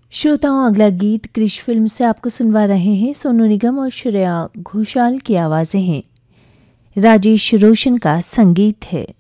श्रोताओं, अगला गीत क्रिश फिल्म से आपको सुनवा रहे हैं। सोनू निगम और श्रेया घोषाल की आवाज़ें हैं। राजेश रोशन का संगीत है।